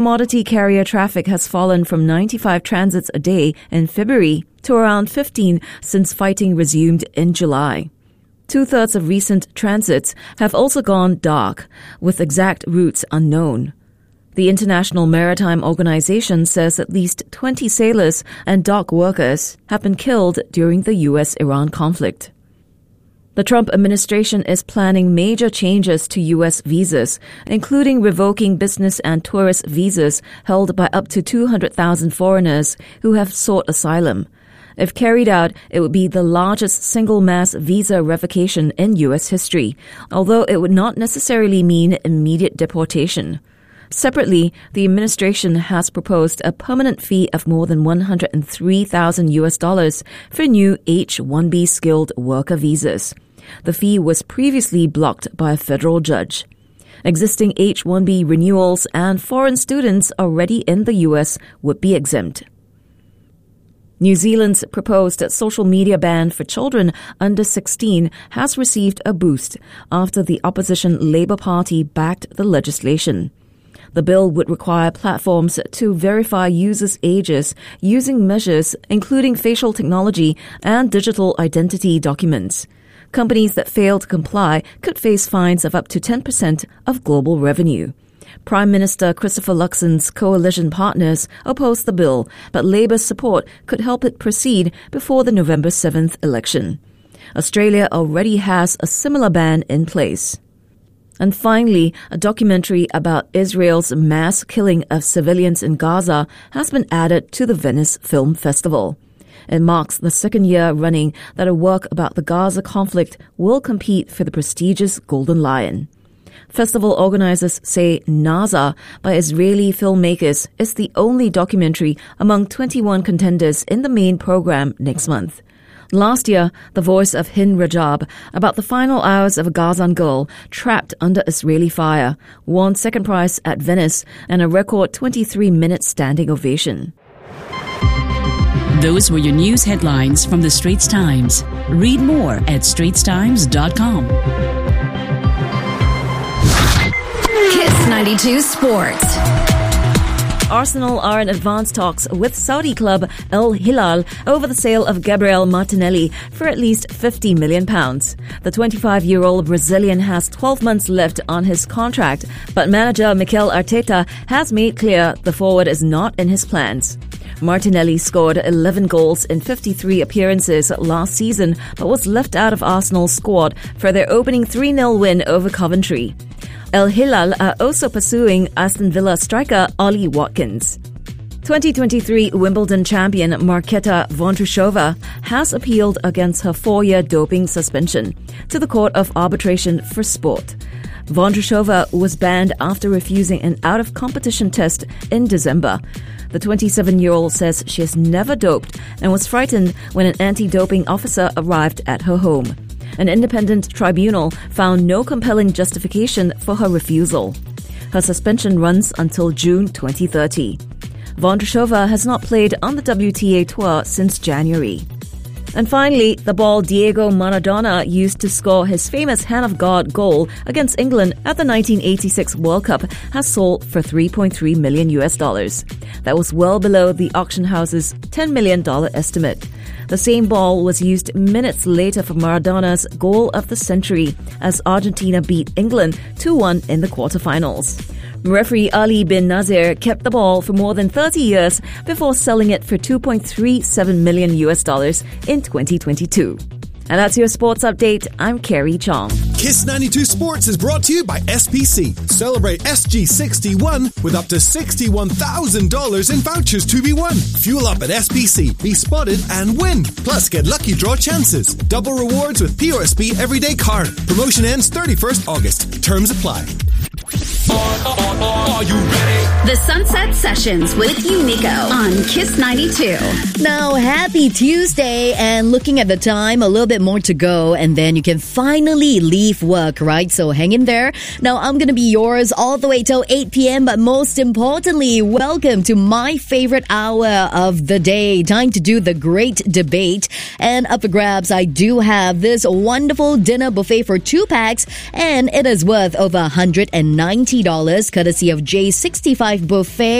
Commodity carrier traffic has fallen from 95 transits a day in February to around 15 since fighting resumed in July. 2/3 of recent transits have also gone dark, with exact routes unknown. The International Maritime Organization says at least 20 sailors and dock workers have been killed during the U.S.-Iran conflict. The Trump administration is planning major changes to U.S. visas, including revoking business and tourist visas held by up to 200,000 foreigners who have sought asylum. If carried out, it would be the largest single mass visa revocation in U.S. history, although it would not necessarily mean immediate deportation. Separately, the administration has proposed a permanent fee of more than $103,000 for new H-1B skilled worker visas. The fee was previously blocked by a federal judge. Existing H-1B renewals and foreign students already in the U.S. would be exempt. New Zealand's proposed social media ban for children under 16 has received a boost after the opposition Labour Party backed the legislation. The bill would require platforms to verify users' ages using measures including facial technology and digital identity documents. Companies that fail to comply could face fines of up to 10% of global revenue. Prime Minister Christopher Luxon's coalition partners opposed the bill, but Labour's support could help it proceed before the November 7th election. Australia already has a similar ban in place. And finally, a documentary about Israel's mass killing of civilians in Gaza has been added to the Venice Film Festival. It marks the second year running that a work about the Gaza conflict will compete for the prestigious Golden Lion. Festival organizers say Naza by Israeli filmmakers is the only documentary among 21 contenders in the main program next month. Last year, the voice of Hind Rajab about the final hours of a Gazan girl trapped under Israeli fire won second prize at Venice and a record 23-minute standing ovation. Those were your news headlines from the Straits Times. Read more at straitstimes.com. Kiss 92 Sports. Arsenal are in advanced talks with Saudi club Al Hilal over the sale of Gabriel Martinelli for at least £50 million. The 25-year-old Brazilian has 12 months left on his contract, but manager Mikel Arteta has made clear the forward is not in his plans. Martinelli scored 11 goals in 53 appearances last season, but was left out of Arsenal's squad for their opening 3-0 win over Coventry. Al Hilal are also pursuing Aston Villa striker Ollie Watkins. 2023 Wimbledon champion Marketa Vondrousova has appealed against her 4-year doping suspension to the Court of Arbitration for Sport. Vondrousova was banned after refusing an out-of-competition test in December. The 27-year-old says she has never doped and was frightened when an anti-doping officer arrived at her home. An independent tribunal found no compelling justification for her refusal. Her suspension runs until June 2030. Vondrousova has not played on the WTA Tour since January. And finally, the ball Diego Maradona used to score his famous Hand of God goal against England at the 1986 World Cup has sold for $3.3 million. That was well below the auction house's $10 million estimate. The same ball was used minutes later for Maradona's goal of the century as Argentina beat England 2-1 in the quarterfinals. Referee Ali bin Nazir kept the ball for more than 30 years before selling it for $2.37 million in 2022. And that's your sports update. I'm Carrie Chong. Kiss 92 Sports is brought to you by SPC. Celebrate SG61 with up to $61,000 in vouchers to be won. Fuel up at SPC, be spotted and win. Plus, get lucky draw chances. Double rewards with POSB Everyday Card. Promotion ends 31st August. Terms apply. Are you ready? The Sunset Sessions with Unico on Kiss 92. Now, happy Tuesday, and looking at the time, a little bit more to go, and then you can finally leave work, right? So hang in there. Now, I'm going to be yours all the way till 8 p.m., but most importantly, welcome to my favorite hour of the day. Time to do the great debate. And up for grabs, I do have this wonderful dinner buffet for 2 packs, and it is worth over $190, courtesy of J65 Buffet.